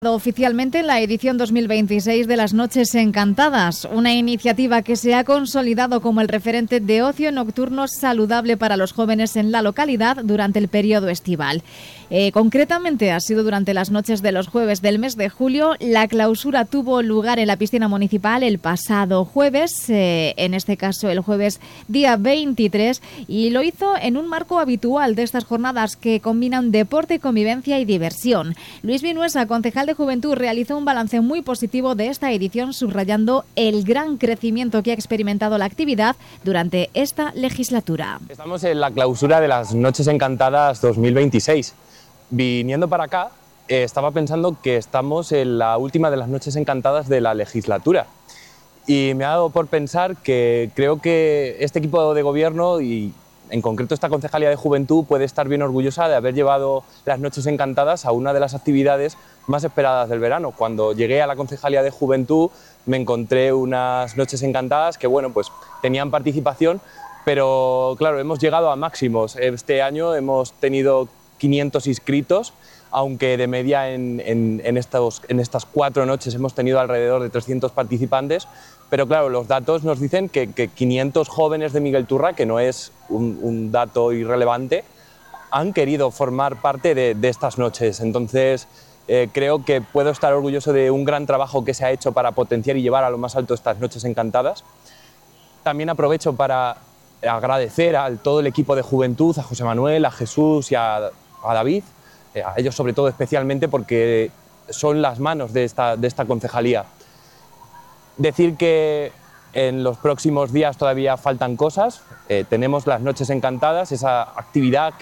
Oficialmente en la edición 2026 de las Noches Encantadas, una iniciativa que se ha consolidado como el referente de ocio nocturno saludable para los jóvenes en la localidad durante el periodo estival. Concretamente ha sido durante las noches de los jueves del mes de julio. La clausura tuvo lugar en la piscina municipal el pasado jueves, en este caso el jueves día 23, y lo hizo en un marco habitual de estas jornadas que combinan deporte, convivencia y diversión. Luis Vinuesa, concejal de Juventud, realizó un balance muy positivo de esta edición, subrayando el gran crecimiento que ha experimentado la actividad durante esta legislatura. Estamos en la clausura de las Noches Encantadas 2026. Viniendo para acá, estaba pensando que estamos en la última de las Noches Encantadas de la legislatura. Y me ha dado por pensar que creo que este equipo de gobierno y en concreto esta Concejalía de Juventud puede estar bien orgullosa de haber llevado las Noches Encantadas a una de las actividades más esperadas del verano. Cuando llegué a la Concejalía de Juventud me encontré unas Noches Encantadas que, bueno, pues tenían participación, pero claro, hemos llegado a máximos. Este año hemos tenido 500 inscritos, aunque de media en estas 4 noches hemos tenido alrededor de 300 participantes, pero claro, los datos nos dicen que 500 jóvenes de Miguel Turra, que no es un dato irrelevante, han querido formar parte de estas noches. Entonces creo que puedo estar orgulloso de un gran trabajo que se ha hecho para potenciar y llevar a lo más alto estas Noches Encantadas. También aprovecho para agradecer a todo el equipo de Juventud, a José Manuel, a Jesús y a David, a ellos sobre todo especialmente porque son las manos de esta concejalía. Decir que en los próximos días todavía faltan cosas. Tenemos las Noches Encantadas, esa actividad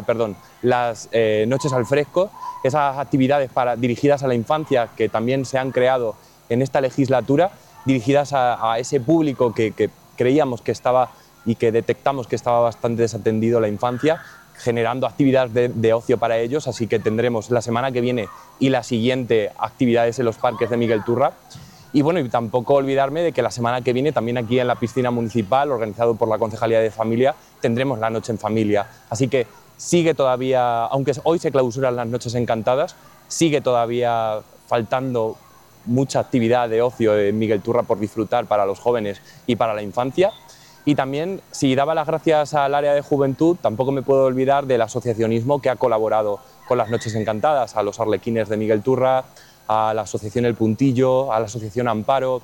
las noches al fresco, esas actividades dirigidas a la infancia que también se han creado en esta legislatura, dirigidas a ese público que creíamos que estaba y que detectamos que estaba bastante desatendido la infancia, generando actividades de ocio para ellos. Así que tendremos la semana que viene y la siguiente actividades en los parques de Miguel Turra. Y bueno, y tampoco olvidarme de que la semana que viene también aquí en la piscina municipal, organizado por la Concejalía de Familia, tendremos la Noche en Familia. Así que sigue todavía, aunque hoy se clausuran las Noches Encantadas, sigue todavía faltando mucha actividad de ocio en Miguel Turra por disfrutar para los jóvenes y para la infancia. Y también, si daba las gracias al área de juventud, tampoco me puedo olvidar del asociacionismo que ha colaborado con las Noches Encantadas, a los Arlequines de Miguel Turra, a la Asociación El Puntillo, a la Asociación Amparo,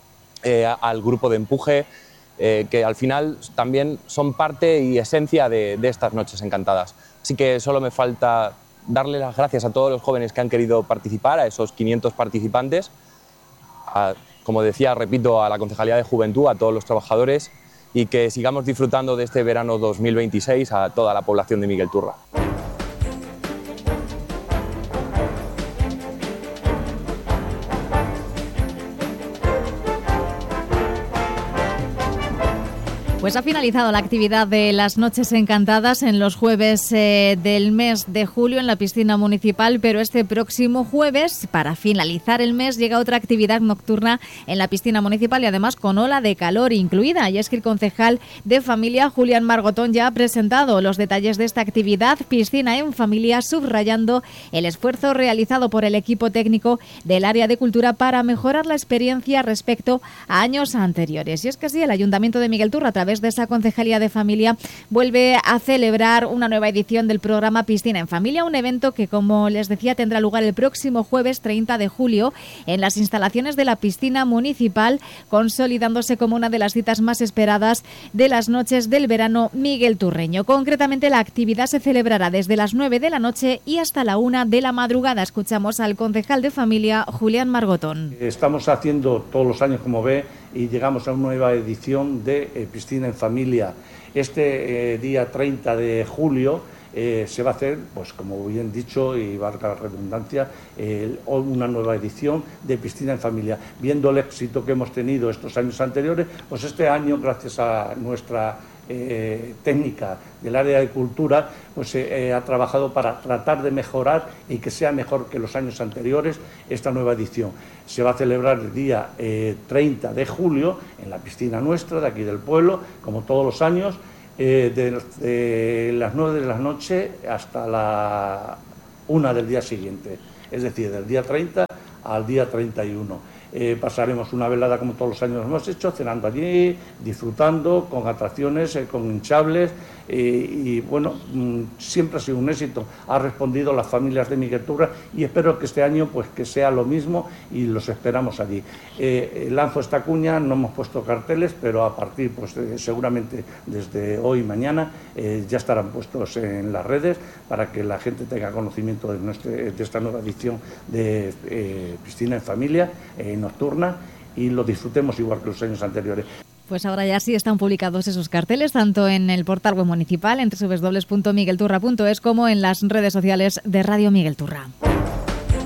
al Grupo de Empuje, que al final también son parte y esencia de estas Noches Encantadas. Así que solo me falta darle las gracias a todos los jóvenes que han querido participar, a esos 500 participantes, como decía, repito, a la Concejalía de Juventud, a todos los trabajadores, y que sigamos disfrutando de este verano 2026 a toda la población de Miguel Turra. Pues ha finalizado la actividad de las Noches Encantadas en los jueves del mes de julio en la piscina municipal, pero este próximo jueves, para finalizar el mes, llega otra actividad nocturna en la piscina municipal y además con ola de calor incluida. Y es que el concejal de Familia, Julián Margotón, ya ha presentado los detalles de esta actividad, Piscina en Familia, subrayando el esfuerzo realizado por el equipo técnico del área de cultura para mejorar la experiencia respecto a años anteriores. Y es que así el Ayuntamiento de Miguel Turra, a través de esa Concejalía de Familia, vuelve a celebrar una nueva edición del programa Piscina en Familia, un evento que, como les decía, tendrá lugar el próximo jueves 30 de julio en las instalaciones de la piscina municipal, consolidándose como una de las citas más esperadas de las noches del verano miguelturreño. Concretamente, la actividad se celebrará desde las 9 de la noche y hasta la 1 de la madrugada. Escuchamos al concejal de Familia, Julián Margotón. Estamos haciendo todos los años, como ve, y llegamos a una nueva edición de Piscina en Familia. Este día 30 de julio se va a hacer, pues como bien dicho y valga la redundancia, una nueva edición de Piscina en Familia. Viendo el éxito que hemos tenido estos años anteriores, pues este año, gracias a nuestra técnica del área de cultura, pues ha trabajado para tratar de mejorar y que sea mejor que los años anteriores esta nueva edición. Se va a celebrar el día 30 de julio en la piscina nuestra de aquí del pueblo, como todos los años, de las 9 de la noche hasta la 1 del día siguiente. es decir, del día 30 al día 31. Pasaremos una velada como todos los años hemos hecho, cenando allí, disfrutando, con atracciones, con hinchables y bueno, siempre ha sido un éxito. Ha respondido las familias de Miguel Turra y espero que este año pues que sea lo mismo y los esperamos allí. Lanzo esta cuña, no hemos puesto carteles, pero a partir pues seguramente desde hoy y mañana ya estarán puestos en las redes para que la gente tenga conocimiento de esta nueva edición de Piscina en Familia nocturna y lo disfrutemos igual que los años anteriores. Pues ahora ya sí están publicados esos carteles, tanto en el portal web municipal, en www.miguelturra.es, como en las redes sociales de Radio Miguel Turra.